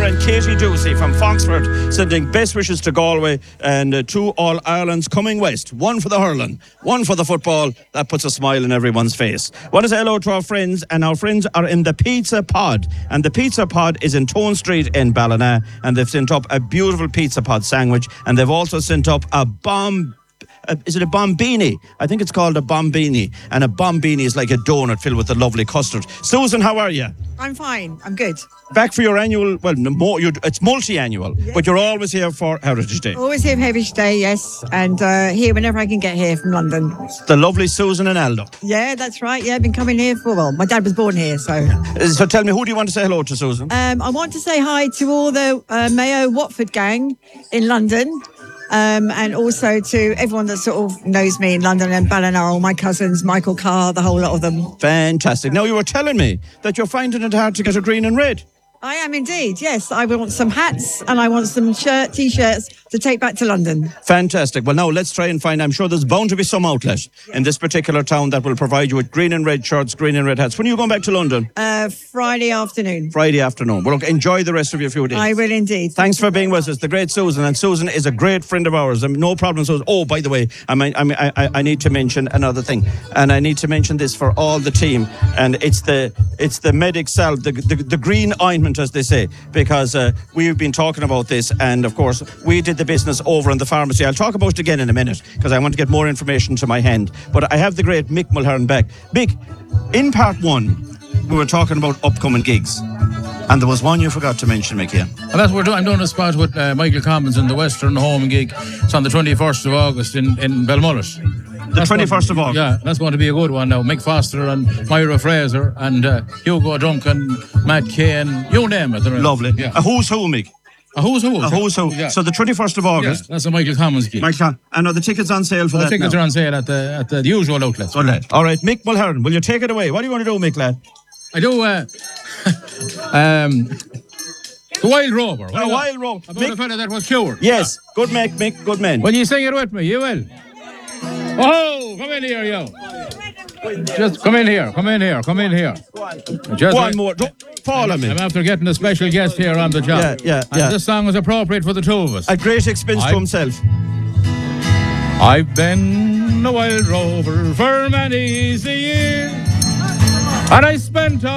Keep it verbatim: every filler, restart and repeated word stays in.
friend Katie Ducey from Foxford, sending best wishes to Galway and uh, two All Irelands coming west. One for the hurling, one for the football. That puts a smile on everyone's face. Want to say hello to our friends, and our friends are in the Pizza Pod. And the Pizza Pod is in Tone Street in Ballina, and they've sent up a beautiful Pizza Pod sandwich, and they've also sent up a bomb. Uh, is it a bombini? I think it's called a bombini. And a bombini is like a donut filled with a lovely custard. Susan, how are you? I'm fine. I'm good. Back for your annual, well, no more, you're, it's multi-annual, yes. But you're always here for Heritage Day. Always here for Heritage Day, yes. And uh, here whenever I can get here from London. The lovely Susan and Aldo. Yeah, that's right. Yeah, I've been coming here for, well, my dad was born here, so. Uh, so tell me, who do you want to say hello to, Susan? Um, I want to say hi to all the uh, Mayo Watford gang in London. Um, and also to everyone that sort of knows me in London and Ballina, all my cousins, Michael Carr, the whole lot of them. Fantastic. Now, you were telling me that you're finding it hard to get a green and red. I am indeed, yes. I want some hats and I want some shirt, T-shirts to take back to London. Fantastic. Well, now let's try and find, I'm sure there's bound to be some outlet in this particular town that will provide you with green and red shirts, green and red hats. When are you going back to London? Uh, Friday afternoon. Friday afternoon. Well, look, enjoy the rest of your few days. I will indeed. Thanks for being with us, the great Susan. And Susan is a great friend of ours. I mean, no problem, Susan. Oh, by the way, I mean, I, mean I, I need to mention another thing. And I need to mention this for all the team. And it's the it's the medic salve, the, the, the green ointment, as they say. Because uh, we've been talking about this, and of course we did the business over in the pharmacy. I'll talk about it again in a minute because I want to get more information to my hand. But I have the great Mick Mulhern back. Mick, in part one we were talking about upcoming gigs, and there was one you forgot to mention, Mick. Yeah, and that's what we're doing. I'm doing a spot with uh, Michael Commons in the Western Home gig. It's on the twenty-first of August in, in Belmullet. The twenty-first of August. Yeah, that's going to be a good one now. Mick Foster and Myra Fraser and uh, Hugo Duncan, Matt Kane, you name it. Lovely. Yeah. A who's who, Mick? A who's who? A who's who. Yeah. So the twenty-first of August. Yeah, that's a Michael Commons gig. Michael, and are the tickets on sale for the that tickets now? are on sale at the at the, the usual outlets. All right. All right, Mick Mulhern, will you take it away? What do you want to do, Mick, lad? I do. Uh, um, the Wild Rover. The Wild Rover. About Mick, a fella that was cured. Yes. Yeah. Good, Mick. Mick. Good man. Will you sing it with me? You will. Oh, come in here, yo. Just come in here, come in here, come in here. Just one more. Don't follow me. I'm after getting a special guest here on the job. Yeah, yeah, and yeah. This song is appropriate for the two of us. At great expense I've, to himself. I've been a wild rover for many a year, and I spent all